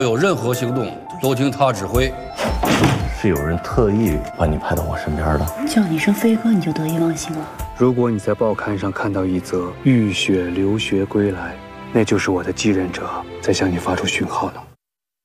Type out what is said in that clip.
有任何行动都听他指挥。 是有人特意把你派到我身边的。 叫你一声飞哥，你就得意忘形了。 如果你在报刊上看到一则浴血流血归来，那就是我的继任者在向你发出讯号呢。